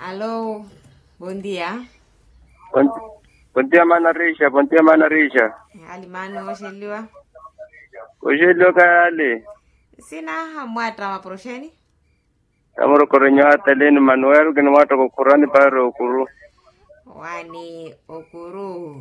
Aló, buen día. Buen día, Manarisha. Ali mano osheliwa. Oshelo kale. Sina hamwata maprosheni. Amoro korenyo ateleni Manuel kinwata ko Kurani paro okuru. Wani okuru.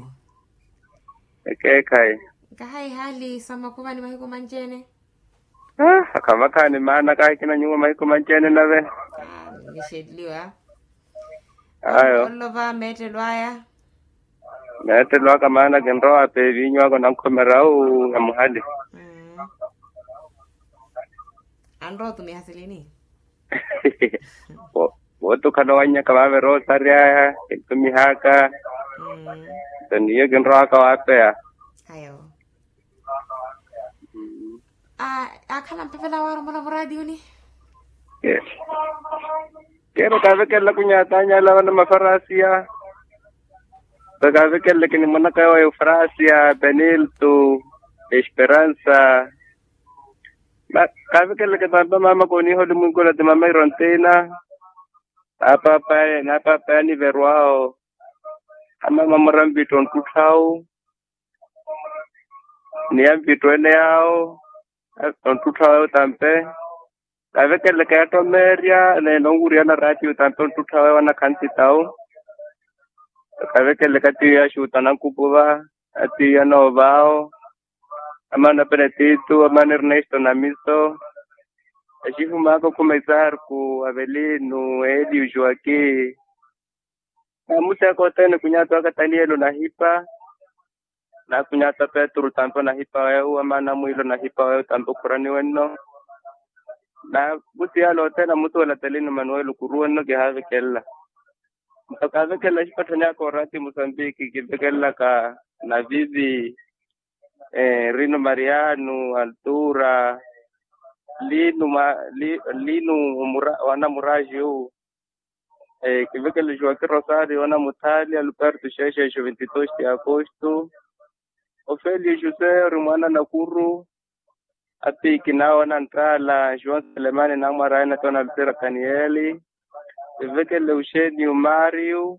Kai. Kahai hali sama kuba ni mahiko manjene. Kama kani maana kai kina nyuma mahiko manjene nawe. Nisheliwa. Ayo. Olova mete lwaya. Mete lwaka maana kenro ape vinywa ko nankomerau amuhali. Andro tumihasilini. Woto kanawanya kama vero saria kumihaka. Taniyo kenro aka wapea. Ayo. Akala mpepela waro mwana muradi uni? Yes. Kero kavekela kunyatanya la wana mafarasia. Kavekela kini mwana kawa eufrasia, Benilto, Esperanza. Kavekela kitamba mama koni hodi mungola de mama irontena. Papa ni veruao. Ama mamorambito ntutau. Ni ambito ene yao. Ntutau tampe. Kavekele kato meria ne nonguri ana rati utanton tutawe wana kanti tau. Kavekele kati ya shutana kupuva ati ya novao. Amana Benedito, amana Ernesto Namiso. Ashifu mako kumezar ku Avelino, Eli Joaquim. Musa kotene kunyata wakatanielo na hipa. Na kunyata Petro tanto na hipa weu amana mwilo na hipa weu tanto Kurani weno. Na buti alo tena mtu wala telini Manuel kurueno gehawe kella. Mtakawe kella shipatanya korati Mozambiki kibekella ka na vivi Rino Mariano, Altura, wana muraji huu. Kibekella Joaquim Rosario, wana mutali, Alberto Sheshe, 22 de agosto. Ofelio Jose, Rumana Nakuru. Ati kinao na Ntrala, Joan Selemani na Maraina Tona Altera Kanieli. Kibekella Eugenio Mario,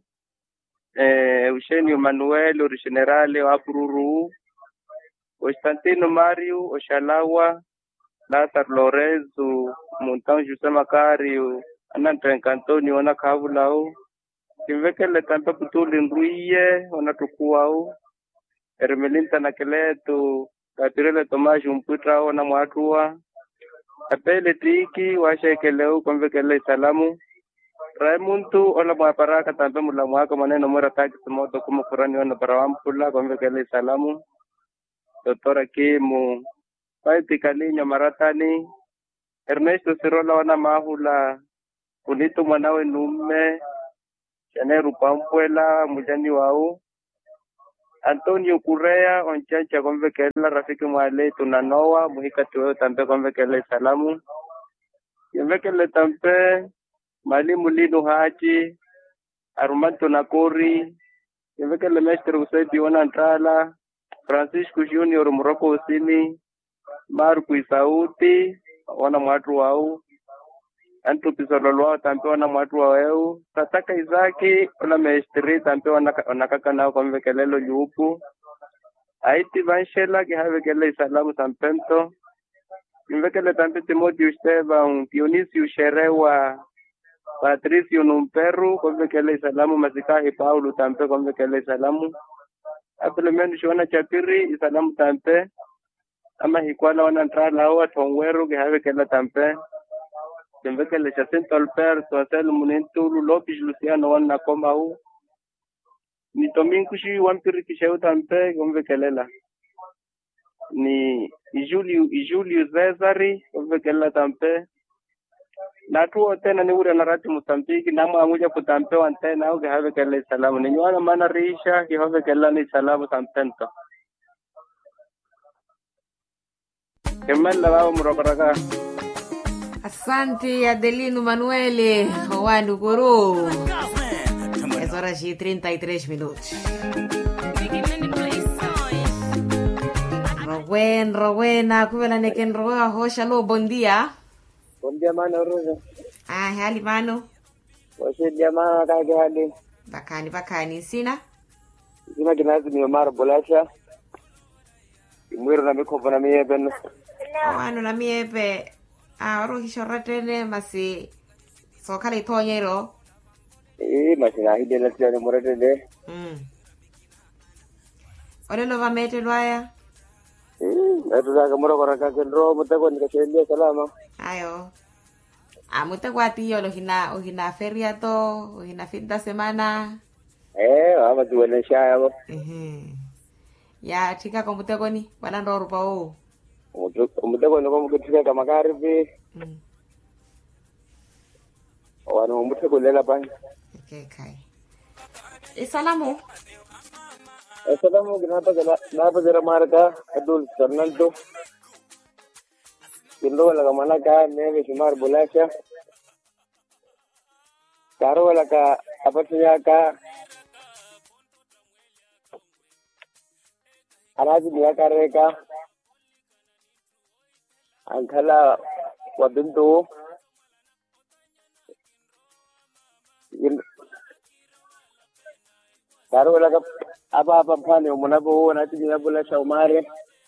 Eugenio Manuel, o Generale, o Apururu. Constantino Mario, Oshalawa, Lazar Lorenzo, Montan José Macario, Ananta Antonio, Ana Kavulao, Kivekele Tampa Putulin Ruye, Ona Tukuao, Hermelinta Nakeleto, Catirele Tomás Umputra, Ona Muatua, Apele Tiki, Washekeleu, Convekele Salamu, Raimuntu, Ola Muaparaka, Tampa Mulamuaka, Maneno Murataki, Moto, como Kurani, Ona Parawampula, Convekele Salamu. Doctora Kimu, Paiti Kalinya Maratani, Ernesto Sirola wana mahula, Punito Manawe Nume, Janeru Pampuela, Mujani Wau, Antonio Correa, Onchacha Convekela, Rafiki Mwale, Tunanoa, Muhika Tueo Tampe Convekele Salamu, Convekele Tampe, Mali Mulino Haji, Arumanto Nakori, Convekele Mestre Usebi wana Antrala, Francisco Junior Morocco Usini, Marco Isauti, wana mwatu wau, Anto Pisololoa tampe wana mwatu wau, Tataka Izaki, wana Meestri tampe wana kaka nao Convekelelo Yupu, Haiti Vanshela Kihavekele Salamu Sampento, Convekele tampe Timothy Esteban, Dionisio Sherewa, Patricio Numperu, Convekele Salamu Masikahi Paulo tampe Convekele Salamu, Apelemendu shona chapiri isalamu tampe ama hikwala wana Ntrala hawa tongweru gehawe kela tampe Kembekele Jacinto Alberto Aselu Munintulu Lopis Luciano wana koma huu ni Tominkushi wampiri kisheu tampe Kembekelela ni Julio Cesari Kembekelela tampe na tuo tena ni ule narati Mozambiki na mwanguja kutampe wantena au gehawe kele salamu ni nywana mana risha gehawe kele ni salamu sampento kemela wao mrokaraka. Asante Adelino Manuele, Wanu Guru. Es hora de 33 minutos. Rowena, kubela neken roa hosha lo, buen día. Buen día, mano, Rosa. Hali mano. Wasi jamaa kage hadi. Bakani sina. Sina kinazi ni Omar Bulasha. Mwiro na mikopo na miebe. Wano na miebe. Oro hishoratene masi. So kale tonyero. Masina hide na tiya ni muratene. Olelo vamete lwaya. Eto zaka mura koraka kendro mutako nikashendia salama. Ayo. Mutako atiyo ohina feria to, ohina fin da semana. Ama tuwene shaya mo. Ya tika ko mutako ni wala ndo rupa o. Mutako ni ko mukitika kama karibi. Wano mutako lela bani. Okay, kai. Salamu. Assalamu kenapa jara marka Abdul Fernando. Kindo laga malaka neve Omar Bulasha. Karo laga apatnya ka Araji dia kareka angkala wabintu Karo laga apa pale umunabo na tijina Bulasha Umare.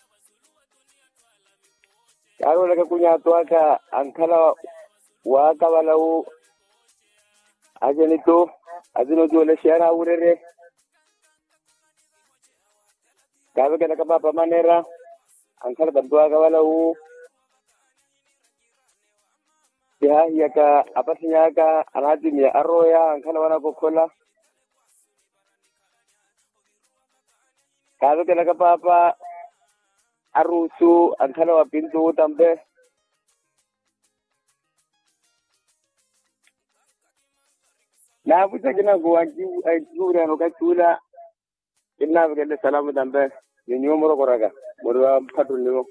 Karo laga kunya tuaka angkala waka walau ajenito azino jole shara urere. Karo kena kapa manera angkala bantuaka walau ya yaka apa sinyaka anati ni aroya angkala wana kokola. Kalo kena kapapa arusu angkala wa pintu tambe. Na buta kena guanji jura no kachula. Inna bigale salamu tambe. Yenyo moro koraga. Moro patulimo.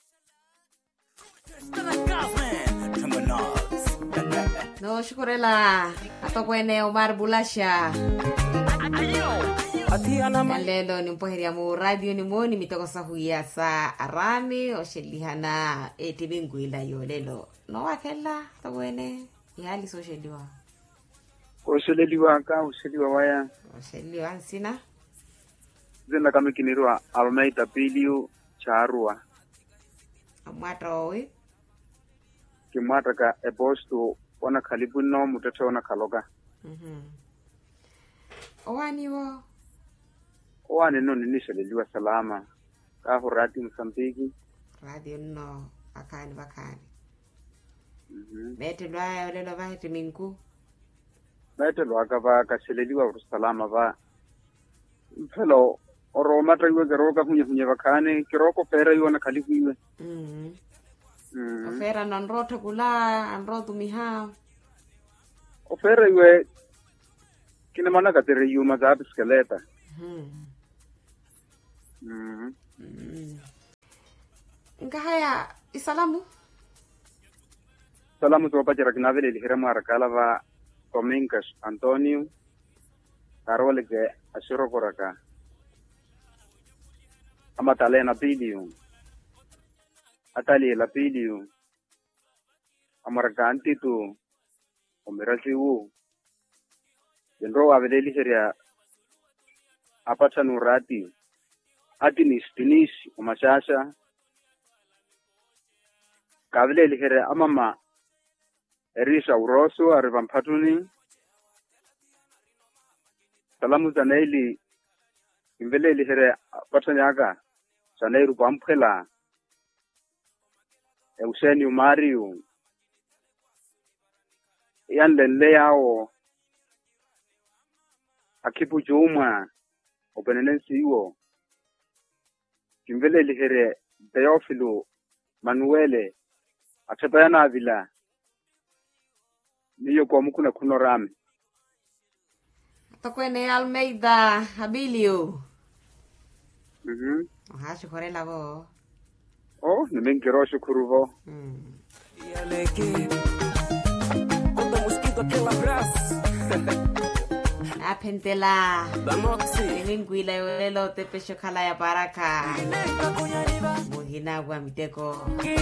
No shukurela. Atokwene Omar Bulasha. Lelo ni mpoheria mu radio ni moni mitoko sahuya sa arami oshelihana etibinguila yo lelo no wakela tawene yali sosheliwa usheliwa waya osheliwa sina zenda kama kinirwa Almeida Bilio charua amwata owe kimwata ka ebosto ona kalibu no mutete ona kaloga owaniwo Wane no nishaleliwa salama. Kaho radio Msambiki. Radio no bakani. Bete lwa lelo ba timinku. Bete lwa ka ba ka sheleliwa salama ba. Mphelo oro mata iwe geroka kunye bakane kiroko pera iwe na kalifu iwe. Ofera na nroto kula anroto miha. Ofera iwe kina mana katere yuma za skeleta. Ngahaya isalamu salamu to pajara kinavele lihiramu arakala va Domingas Antonio Karole ke asiro koraka amatale na pilio atali la pilio amarganti tu omerasiu yendo avele lihiria apata nurati atinis umashasha kavile lihere amama erisha uroso arivampatuni salamu zaneli imvele lihere patanyaga sanairu pamphela Euseni Mario yandenle yao akipu juma openenensi iwo kimvele lihere Teofilo Manuele atapayana vila niyo kwa mukuna kunorame tokwene Almeida Abilio hasho korela go nimengiro shukuru vo Pentela. Timingwila yolelo tepesho kala ya baraka. Muhina wa miteko.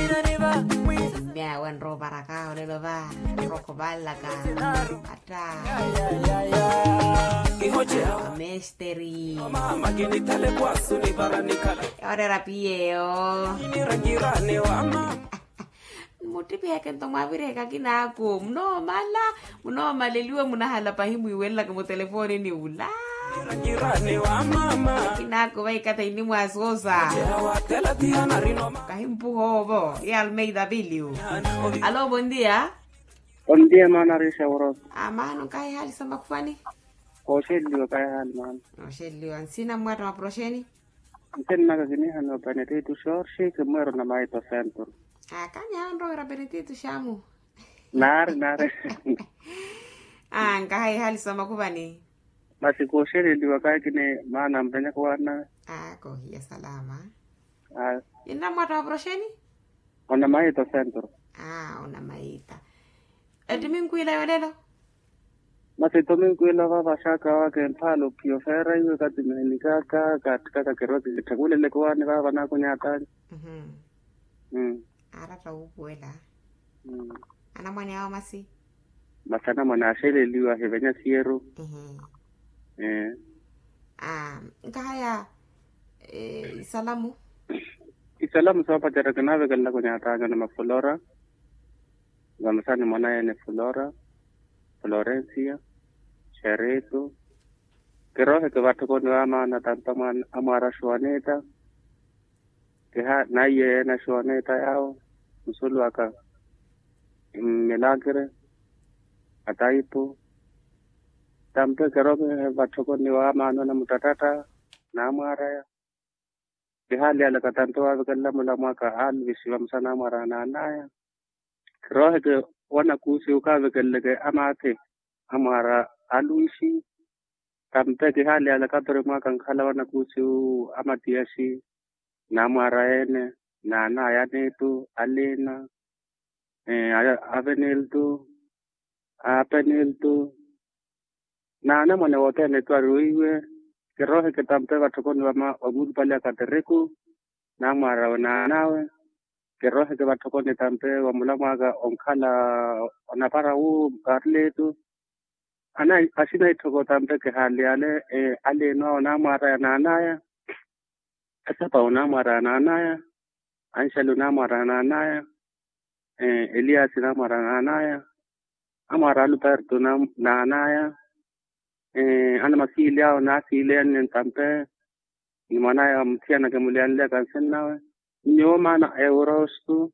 Mea wan ro baraka olelo ba. Roko balaka. Ata. Mesteri. Ora rapio. Motipe yake ntomavire kakinako mno maleliwe munahala pahimu iwela kamo telefoni ni ula kinako vaikata ini mwasosa kahimpu hobo ya Almeida Bilio. Alo, buen día. Buen día, mana Risha Woro. Mano kai hali samba kufani? Osheliwa kai hali man. Osheliwa nsina mwata maprosheni? Ntena kagini hano Benedito Shorshi kemero na maito center. Kanya ando era Benedito shamu. Nare. Nkai hali samba kufani? Basi kuosheliwa kai kine maana mpenya kuwana. Kohia salama. Ah. Ina mwata maprosheni? Ona maito center. Ona maita. Timingwila yolelo? Masi Timingwila baba shaka wake mpalo kiofera hiyo kati menikaka katika kiroti kitakule kuwani baba na kunyata. Arata ukwela. Ana mwani hao masi? Masana mwana ashele liwa hevenya siero. Nkahaya salamu? Isalamu sapa jara kanave kala kunyata na maflora. Gamasani mwana ya ne Flora, Florencia, Chereto. Kirohe ke watu kono ama na tantaman amara Shuaneta. Keha na ye na Shuaneta yao. Musulu aka Melagre, Ataipo. Tampe kirohe watu kono ama na mutatata na amara ya. Keha liya katantoa wakala mula mwaka hali visiwa msana amara na anaya. Rohe ke wana kusi ukawe kelege amate amara aluishi tampe ke hali ala kapere mwaka nkhala wana kusi amatiashi na amara ene na anaya netu alena apeneltu na ana mwane wote netu aruiwe ke rohe ke tampe watukoni wamudu pali akatereku na amara wana anawe Kerohe ke batoko ne tampe wa mulamaga onkhala onapara garletu ana asina itoko tampe ke hali ale no na mara na anaya asapa ona mara na anaya anshalu na mara na anaya Elias na mara na anaya amara Luperto na anaya ana masilia na silia ne tampe ni manaya mtiana ke mulianle kansenawe Nyoma na Eurostu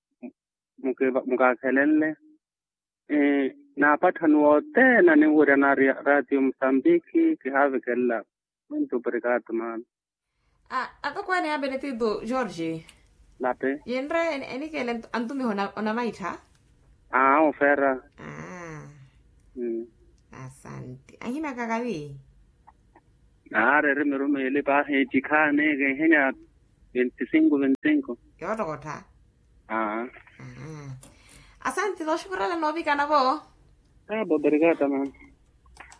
mukakelele na patanu wote na niwura na radio Msambiki kihave kella muito obrigado man. Akakwani ya Benedito Jorge Lape yenre enikele antumi ona maita ofera asante ahina kagawi re merume ile pa hejikane gehenya 25. Yoto kota. Asante, lo shukrani na nobika na bo. Obrigado man.